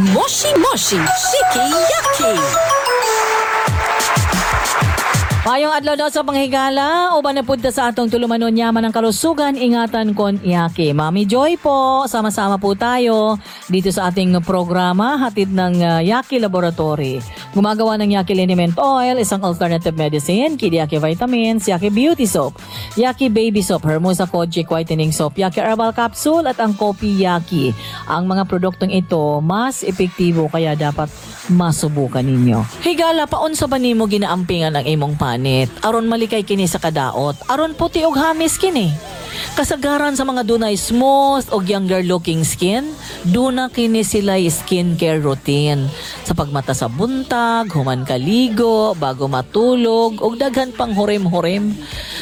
Moshi Moshi Shiki Yaki. Mayong adlaw daw sa panghigala, uban na punta sa atong tulumanon yaman ng kalusugan, ingatan kon Yaki. Mami Joy po, sama-sama po tayo dito sa ating programa, hatid ng Yaki Laboratory. Gumagawa ng Yaki Liniment Oil, isang alternative medicine, Kid Yaki Vitamins, Yaki Beauty Soap, Yaki Baby Soap, Hermosa Kojic Whitening Soap, Yaki Herbal Capsule at ang Kopi Yaki. Ang mga produktong ito, mas epektibo kaya dapat masubukan ninyo. Higala, paunsa ba nimo ginaampingan ang imong panit? Aron malikay kini sa kadaot, aron puti og hamis kini. Kasagaran sa mga dunay smooth o younger looking skin, duna kini sila skincare routine. Sa pagmata sa buntag, human kaligo, bago matulog, og daghan pang hurim-hurim.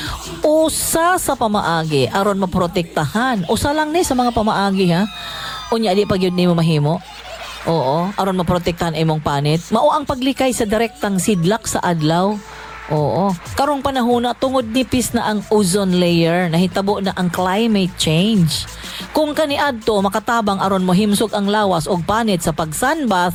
Usa sa pamaagi, aron maprotektahan. Usa lang ni sa mga pamaagi ha. Unya di pag yun nimo mahimo. Oo, aron maprotektahan imong panit. Mao ang paglikay sa direktang sidlak sa adlaw. Oo, karong panahon na tungod nipis na ang ozone layer, nahitabo na ang climate change. Kung kaniadto makatabang aron mo himsog ang lawas og panit sa pag-sunbath,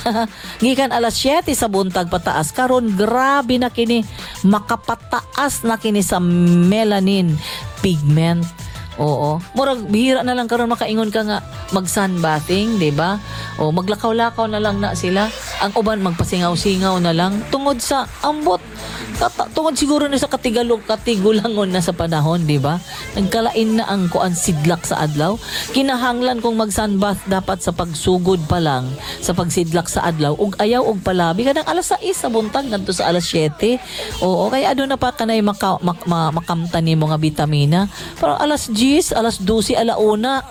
gikan alas 7 sa buntag pataas, karon grabe na kini, makapataas na kini sa melanin pigment. Oo. Murag bihira na lang karon makaingon ka nga mag-sunbathing, 'di ba? O maglakaw-lakaw na lang na sila. Ang uban magpasingaw-singaw na lang tungod sa ambot. Tungod siguro na sa katigulangon na sa panahon, 'di ba? Nagkalain na ang kuan sidlak sa adlaw. Kinahanglan kung mag-sunbath dapat sa pagsugod pa lang, sa pagsidlak sa adlaw ug ayaw og palabi kadang alas 6 sa buntag ngadto sa alas 7. Oo, kay aduna pa kanay makamtan nimo nga bitamina. Pero alas 10, alas 12, alauna,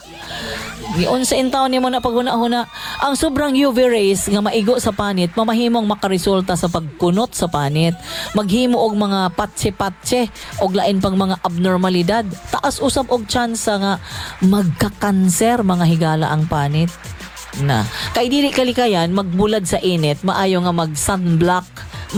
giun sa intaw nimo na paghuna-huna. Ang sobrang UV rays nga maigo sa panit, mamahimong makaresulta sa pagkunot sa panit. Maghimo og mga patse-patse og lain pang mga abnormalidad. Taas usab og tsansa nga magka-kanser mga higala ang panit. Na, kay dili kalikayan magbulad sa init, maayo nga mag-sunblock,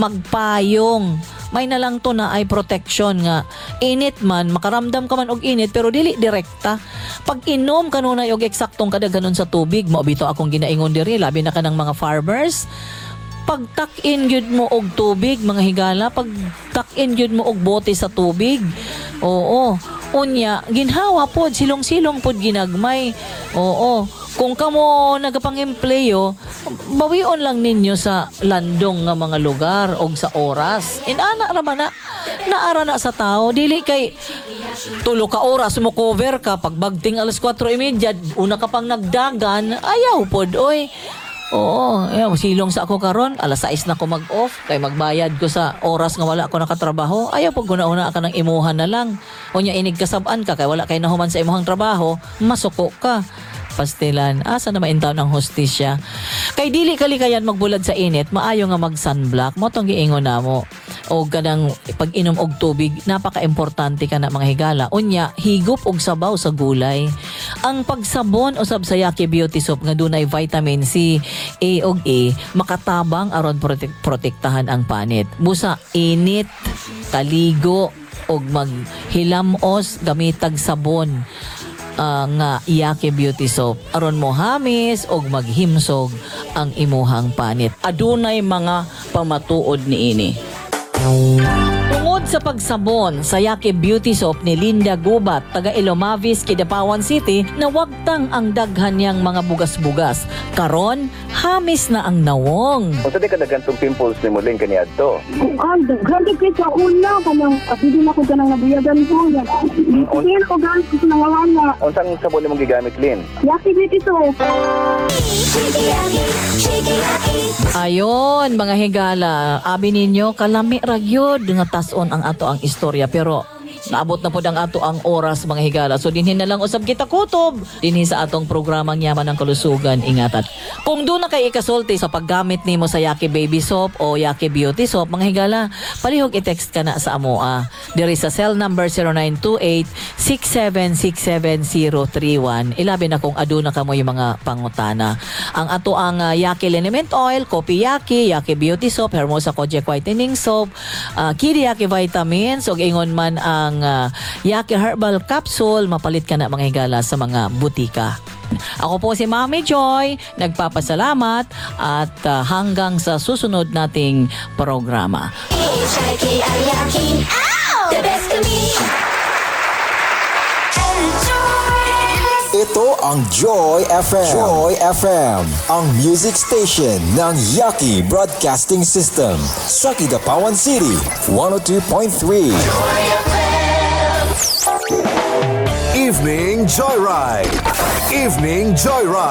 magpayong. May na lang to na ay protection nga init man, makaramdam ka man og init pero dili direkta. Pag inom kanunay og eksaktong kadaghanon sa tubig, mao bitaw akong ginaingon diri labi na kanang mga farmers. Pag tuck-in gyud mo og tubig mga higala, pag tuck-in gyud mo og bote sa tubig. Oo. Unya, ginhawa pod, silong-silong pod ginagmay. Oo. Kung kamo nagapang-empleyo, bawion lang ninyo sa landong nga mga lugar o sa oras. Inana raman na, naara na sa tao. Dili kay tulo ka oras mo cover ka, pagbagting alas 4:30, una ka pang nagdagan, ayaw pod, oy. Oo, silong sa ako karon, alas 6 na ko mag-off, kay magbayad ko sa oras nga wala ako nakatrabaho. Ayaw pag guna-una ka ng imuhan na lang. Unya inig kasab-an ka, kay wala kay nahuman sa imuhang trabaho, masuko ka. Pastilan, asa na maintaw ng hostisya. Kay dili kalikayan magbulad sa init, maayo nga mag-sunblock, mo tong giingon namo. O kanang pag-inom og tubig, napaka-importante ka na mga higala. Unya, higop og sabaw sa gulay. Ang pagsabon usab sa Yaki Beauty Soap nga dunay vitamin C, A ug E, makatabang aron protektahan ang panit. Busa init, kaligo og maghilamos gamitag sabon. Nga Yaki Beauty Soap aron mo hamis og maghimsog ang imuhang panit. Adunay mga pamatuod niini. Tungod sa pagsabon sa Yaki Beauty Soap ni Linda Gubat, taga Ilomavis, Kidapawan City, nawagtang ang daghan niyang mga bugas-bugas. Karon, hamis na ang nawong. Kung sa di ka nagantong pimples ni Muling kaniadto? Grabe kayo sa una, kanang hindi na ko ka nang nabuyagan po. Hindi ko gano'n ko nangawala. Unsang sabon ni mong gigamit, Lin? Yaki Beauty Soap. Ayon, mga higala, abi ninyo, kalami ragyod nga tason ang ato ang istorya, pero naabot na po ang ato ang oras mga higala. So dinhin na lang usab kita kutob dinhi sa atong programang Yaman ng Kalusugan, ingatan. Kung doon na kay ikasulti sa paggamit nimo sa Yaki Baby Soap o Yaki Beauty Soap mga higala, palihog i-text ka na sa amoa diri sa cell number 0928-6767031. Ilabi na kung aduna ka mo yung mga pangutana. Ang ato ang Yaki Liniment Oil, Kopi Yaki, Yaki Beauty Soap, Hermosa Kojic Whitening Soap, Kid Yaki Vitamins, o ingon man ang Yaki Herbal Capsule, mapalit ka na mga higala sa mga butika. Ako po si Mami Joy, nagpapasalamat at hanggang sa susunod nating programa. The best of me. Ito ang Joy FM. Joy FM, ang music station ng Yaki Broadcasting System sa Kidapawan City, 102.3. Evening Joyride. Evening Joyride.